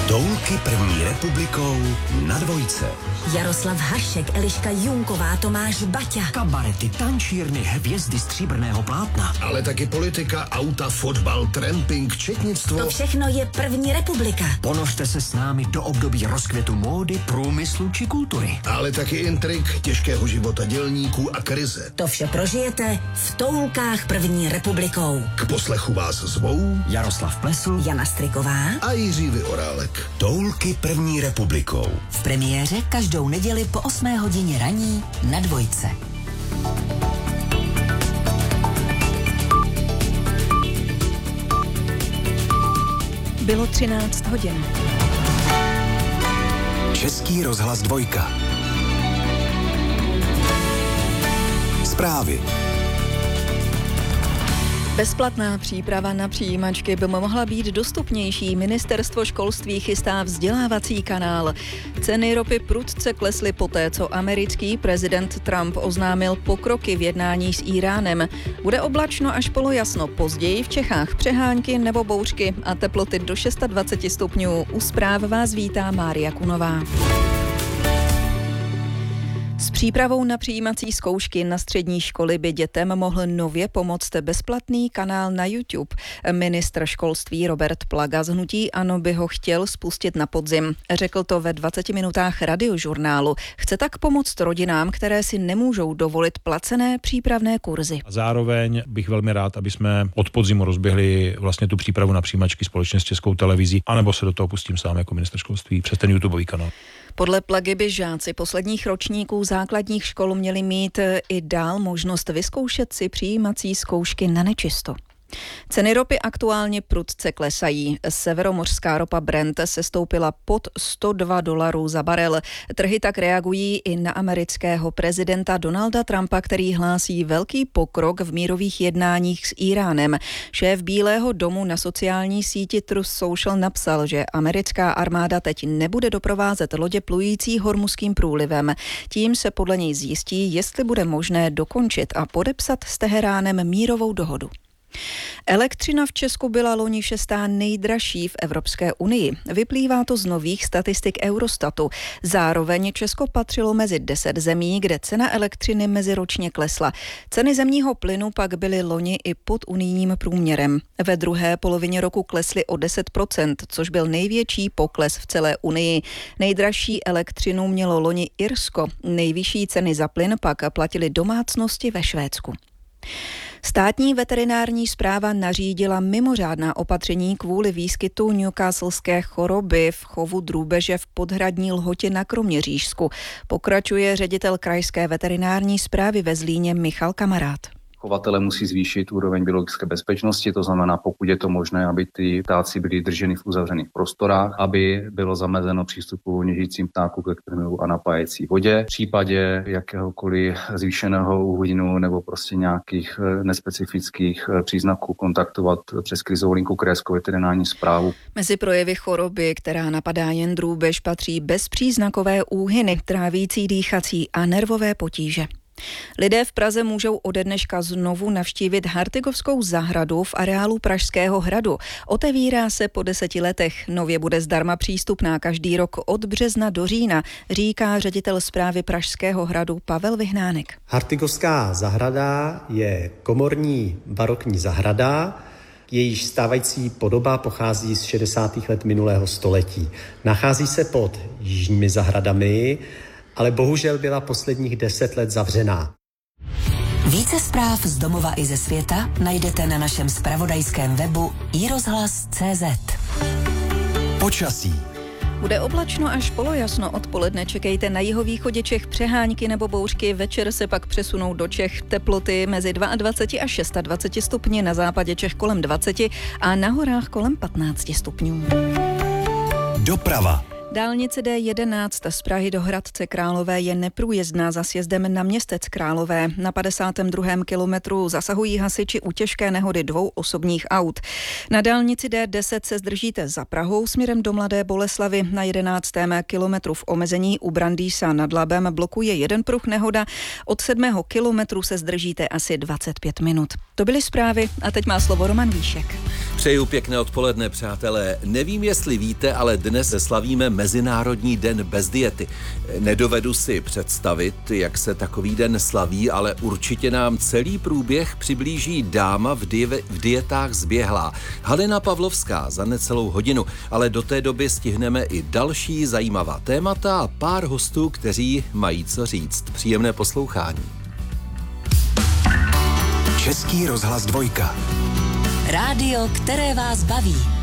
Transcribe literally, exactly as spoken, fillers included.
Toulky první republikou na Dvojce. Jaroslav Hašek, Eliška Junková, Tomáš Baťa. Kabarety, tančírny, hvězdy stříbrného plátna. Ale taky politika, auta, fotbal, tramping, četnictvo. To všechno je první republika. Ponořte se s námi do období rozkvětu módy, průmyslu či kultury. Ale taky intrik, těžkého života dělníků a krize. To vše prožijete v Toulkách první republikou. K poslechu vás zvou Jaroslav Plesl, Jana Striková a Jiří Vyorálek. Toulky první republikou. V premiéře každou neděli po osmé hodině raní na Dvojce. Bylo třináct hodin. Český rozhlas Dvojka. Zprávy. Bezplatná příprava na přijímačky by mohla být dostupnější. Ministerstvo školství chystá vzdělávací kanál. Ceny ropy prudce klesly poté, co americký prezident Trump oznámil pokroky v jednání s Íránem. Bude oblačno až polojasno, později v Čechách přehánky nebo bouřky a teploty do dvacet šest stupňů. U zpráv vás vítá Mária Kunová. S přípravou na přijímací zkoušky na střední školy by dětem mohl nově pomoct bezplatný kanál na YouTube. Ministr školství Robert Plaga z hnutí ANO by ho chtěl spustit na podzim. Řekl to ve dvaceti minutách radiožurnálu. Chce tak pomoct rodinám, které si nemůžou dovolit placené přípravné kurzy. A zároveň bych velmi rád, aby jsme od podzimu rozběhli vlastně tu přípravu na přijímačky společně s Českou televizí, anebo se do toho pustím sám jako ministr školství přes ten YouTubeový kanál. Podle Plagy by žáci posledních ročníků základních škol měli mít i dál možnost vyzkoušet si přijímací zkoušky na nečisto. Ceny ropy aktuálně prudce klesají. Severomořská ropa Brent se stoupila pod sto dva dolarů za barel. Trhy tak reagují i na amerického prezidenta Donalda Trumpa, který hlásí velký pokrok v mírových jednáních s Íránem. Šéf Bílého domu na sociální síti Truth Social napsal, že americká armáda teď nebude doprovázet lodě plující Hormuzským průlivem. Tím se podle něj zjistí, jestli bude možné dokončit a podepsat s Teheránem mírovou dohodu. Elektřina v Česku byla loni šestá nejdražší v Evropské unii. Vyplývá to z nových statistik Eurostatu. Zároveň Česko patřilo mezi deset zemí, kde cena elektřiny meziročně klesla. Ceny zemního plynu pak byly loni i pod unijním průměrem. Ve druhé polovině roku klesly o deset procent, což byl největší pokles v celé unii. Nejdražší elektřinu mělo loni Irsko. Nejvyšší ceny za plyn pak platily domácnosti ve Švédsku. Státní veterinární správa nařídila mimořádná opatření kvůli výskytu newcastlské choroby v chovu drůbeže v Podhradní Lhotě na Kroměřížsku. Pokračuje ředitel krajské veterinární správy ve Zlíně Michal Kamarád. Chovatele musí zvýšit úroveň biologické bezpečnosti, to znamená, pokud je to možné, aby ty ptáci byly drženy v uzavřených prostorách, aby bylo zamezeno přístupu volně žijícím ptáků ke krmivu a napájecí vodě. V případě jakéhokoliv zvýšeného úhynu nebo prostě nějakých nespecifických příznaků kontaktovat přes krizovou linku krajskou veterinární správu. Mezi projevy choroby, která napadá jen drůbež, patří bezpříznakové úhyny, trávící, dýchací a nervové potíže. Lidé v Praze můžou ode dneška znovu navštívit Hartygovskou zahradu v areálu Pražského hradu. Otevírá se po deseti letech. Nově bude zdarma přístupná každý rok od března do října, říká ředitel správy Pražského hradu Pavel Vyhnánek. Hartygovská zahrada je komorní barokní zahrada, jejíž stávající podoba pochází z šedesátých let minulého století. Nachází se pod jižními zahradami, ale bohužel byla posledních deset let zavřená. Více zpráv z domova i ze světa najdete na našem zpravodajském webu i rozhlas tečka cé zet. Počasí. Bude oblačno až polojasno, odpoledne čekejte na jihovýchodě Čech přehánky nebo bouřky, večer se pak přesunou do Čech teploty mezi dvacet dva až dvacet šest stupni, na západě Čech kolem dvacet a na horách kolem patnáct stupňů. Doprava. Dálnice D jedenáct z Prahy do Hradce Králové je neprůjezdná za sjezdem na Městec Králové. Na padesátém druhém kilometru zasahují hasiči u těžké nehody dvou osobních aut. Na dálnici D deset se zdržíte za Prahou směrem do Mladé Boleslavi. Na jedenáctém kilometru v omezení u Brandýsa nad Labem blokuje jeden pruh nehoda. Od sedmého kilometru se zdržíte asi dvacet pět minut. To byly zprávy a teď má slovo Roman Víšek. Přeju pěkné odpoledne, přátelé. Nevím, jestli víte, ale dnes slavíme Mezinárodní den bez diety. Nedovedu si představit, jak se takový den slaví, ale určitě nám celý průběh přiblíží dáma v, die- v dietách zběhlá. Halina Pavlovská za necelou hodinu, ale do té doby stihneme i další zajímavá témata a pár hostů, kteří mají co říct. Příjemné poslouchání. Český rozhlas dvojka. Rádio, které vás baví.